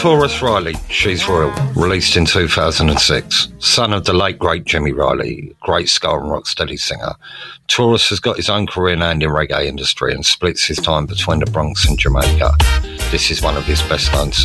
Taurus Riley, She's Royal, released in 2006. Son of the late great Jimmy Riley, great ska and rocksteady singer, Taurus has got his own career in the reggae industry and splits his time between the Bronx and Jamaica. This is one of his best known